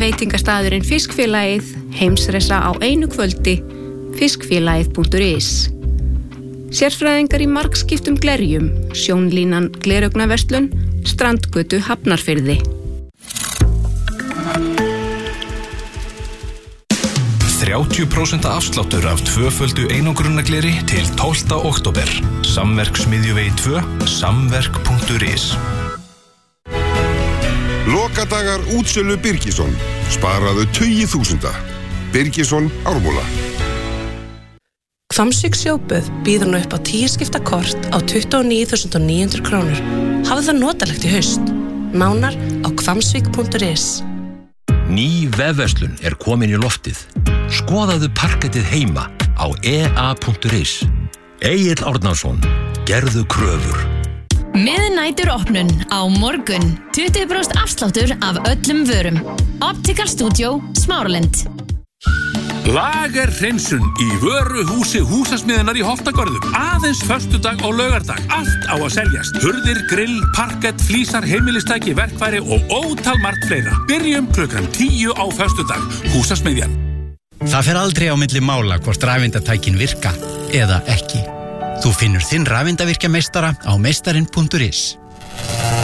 veitingastaðurinn Fiskfélagið, heimsreisa á einu kvöldi, fiskfélagið.is. Sérfræðingar í margskiptum glerjum, Sjónlínan gleraugnverslun, Strandgötu Hafnarfirði. %30 afsláttur af tvöföldu einangrunargleri til 12. október. Samverksmiðjuvegi 2, samverk.is. Lokadagar útsölu Birgisson. Sparaðu tugi þúsunda. Birgisson Ármúla. Hvammsvík sjóböð býður nú upp á 10 skipta kort á 29.900 krónur. Hafðu það notalegt í haust. Nánar á hvammsvík.is. Ný vefverslun komin í loftið. Skoðaðu parkettið heima á ea.is. Egill Árnason, gerðu kröfur. Miðnæturopnun á morgun. 20% afsláttur af öllum vörum. Optical Studio, Smáralind. Lagerhreinsun í vöruhúsi Húsasmiðjunnar í Holtagörðum. Aðeins föstudag og laugardag. Allt á að seljast. Hurðir, grill, parkett, flísar, heimilistæki, verkfæri og ótal margt fleira. Byrjum klukkan 10 á föstudag. Húsasmiðjan. Það fer aldrei á milli mála hvort rafeindatækin virka eða ekki. Þú finnur þinn rafeindavirkjameistara á meistarin.is.